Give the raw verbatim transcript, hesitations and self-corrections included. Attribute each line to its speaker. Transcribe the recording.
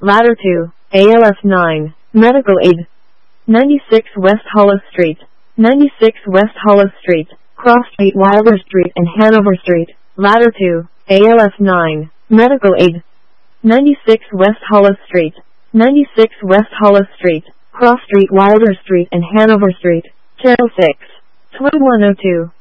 Speaker 1: Ladder two, A L F nine, Medical Aid. ninety-six West Hollow Street, ninety-six West Hollow Street, Cross Street, Wilder Street and Hanover Street. Ladder two, A L F nine, Medical Aid. ninety-six West Hollow Street, ninety-six West Hollow Street, Cross Street, Wilder Street and Hanover Street. Channel six, twenty-one oh two.